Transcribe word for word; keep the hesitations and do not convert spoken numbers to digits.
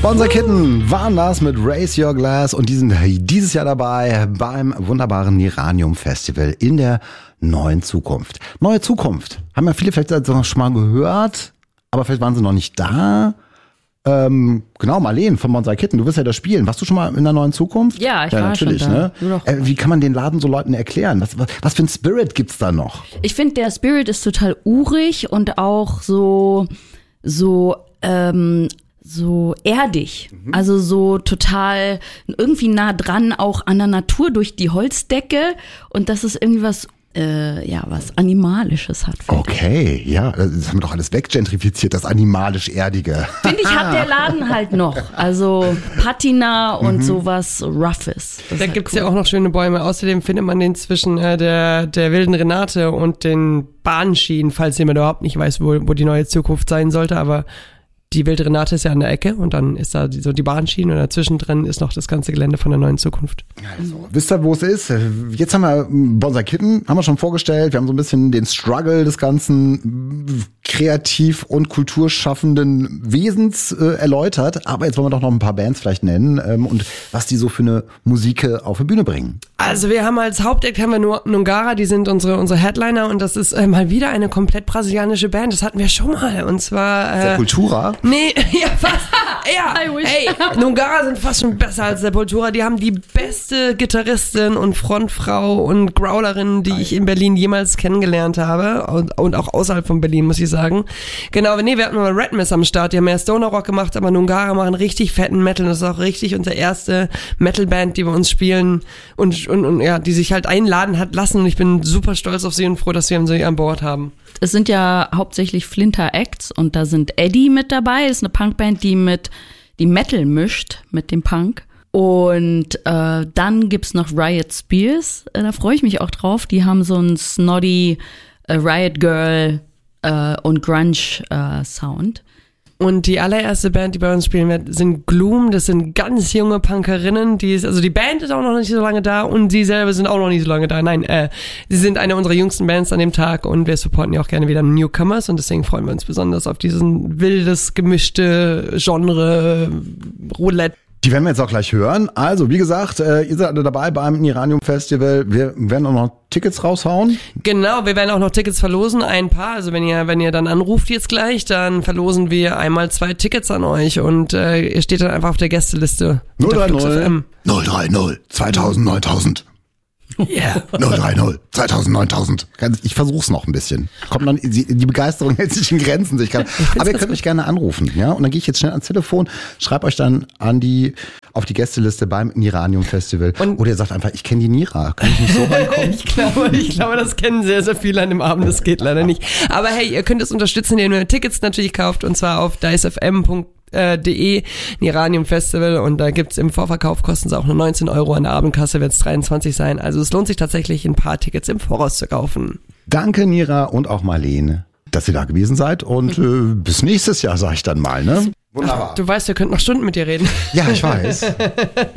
Bonsai Kitten waren das mit Raise Your Glass und die sind dieses Jahr dabei beim wunderbaren Niranium Festival in der neuen Zukunft. Neue Zukunft. Haben ja viele vielleicht schon mal gehört, aber vielleicht waren sie noch nicht da. Ähm, genau, Marleen von Bonsai Kitten, du wirst ja da spielen. Warst du schon mal in der neuen Zukunft? Ja, ich ja, war natürlich, schon da. Ne? Äh, wie kann man den Laden so Leuten erklären? Was, was, was für ein Spirit gibt's da noch? Ich finde, der Spirit ist total urig und auch so, so, ähm, so erdig, mhm. also so total irgendwie nah dran auch an der Natur durch die Holzdecke und dass es irgendwie was, äh, ja, was Animalisches hat. Okay, ich. ja, das haben wir doch alles weggentrifiziert, das animalisch-erdige. Finde ich, hat der Laden halt noch, also Patina und mhm. sowas Roughes. Da halt gibt's cool. ja auch noch schöne Bäume, außerdem findet man den zwischen äh, der, der wilden Renate und den Bahnschienen, falls jemand überhaupt nicht weiß, wo, wo die neue Zukunft sein sollte, aber die wilde Renate ist ja an der Ecke und dann ist da die, so die Bahnschienen und dazwischen drin ist noch das ganze Gelände von der neuen Zukunft. Also, wisst ihr, wo es ist? Jetzt haben wir Bonsai Kitten, haben wir schon vorgestellt. Wir haben so ein bisschen den Struggle des ganzen kreativ- und kulturschaffenden Wesens äh, erläutert. Aber jetzt wollen wir doch noch ein paar Bands vielleicht nennen ähm, und was die so für eine Musik auf die Bühne bringen. Also wir haben als Hauptact haben wir nur Nungara, die sind unsere unsere Headliner und das ist äh, mal wieder eine komplett brasilianische Band. Das hatten wir schon mal und zwar äh, Sepultura. Nee, ja fast. Ja, hey, Nungara sind fast schon besser als Sepultura. Die haben die beste Gitarristin und Frontfrau und Growlerin, die ich in Berlin jemals kennengelernt habe und, und auch außerhalb von Berlin, muss ich sagen. Genau, nee, wir hatten mal Red Mist am Start, die haben mehr Stoner Rock gemacht, aber Nungara machen richtig fetten Metal. Das ist auch richtig unsere erste Metalband, die wir uns spielen und, und, und ja, die sich halt einladen hat lassen und ich bin super stolz auf sie und froh, dass wir sie an Bord haben. Es sind ja hauptsächlich Flinter Acts und da sind Eddie mit dabei, das ist eine Punkband, die mit die Metal mischt mit dem Punk. Und äh, dann gibt's noch Riot Spears, äh, da freue ich mich auch drauf. Die haben so einen snotty äh, Riot Girl äh, und Grunge äh, Sound. Und die allererste Band, die bei uns spielen wird, sind Gloom. Das sind ganz junge Punkerinnen. Die ist, also die Band ist auch noch nicht so lange da und sie selber sind auch noch nicht so lange da. Nein, äh, sie sind eine unserer jüngsten Bands an dem Tag und wir supporten ja auch gerne wieder Newcomers und deswegen freuen wir uns besonders auf diesen wildes, gemischte Genre Roulette. Die werden wir jetzt auch gleich hören. Also, wie gesagt, äh, ihr seid alle dabei beim Niranium Festival. Wir werden auch noch Tickets raushauen. Genau, wir werden auch noch Tickets verlosen, ein paar. Also wenn ihr wenn ihr dann anruft jetzt gleich, dann verlosen wir einmal zwei Tickets an euch und äh, ihr steht dann einfach auf der Gästeliste. null drei null null drei null zweitausend neuntausend Yeah. null drei null zweitausend neuntausend Ich versuch's noch ein bisschen. Kommt dann, die, die Begeisterung hält sich in Grenzen. Ich kann, aber ihr könnt mich gerne anrufen, ja? Und dann gehe ich jetzt schnell ans Telefon, schreibe euch dann an die, auf die Gästeliste beim Niranium Festival. Und oder ihr sagt einfach, ich kenne die Nira. Kann ich nicht so reinkommen? ich glaube, ich glaube, das kennen sehr, sehr viele an dem Abend. Das geht leider nicht. Aber hey, ihr könnt es unterstützen, indem ihr Tickets natürlich kauft und zwar auf dicefm punkt de Niranium Festival und da gibt's im Vorverkauf kosten sie auch nur neunzehn Euro, an der Abendkasse wird's dreiundzwanzig sein. Also es lohnt sich tatsächlich, ein paar Tickets im Voraus zu kaufen. Danke Nira und auch Marleen, dass ihr da gewesen seid und äh, bis nächstes Jahr, sag ich dann mal, ne? Wunderbar. Ach, du weißt, wir könnten noch Stunden mit dir reden. Ja, ich weiß.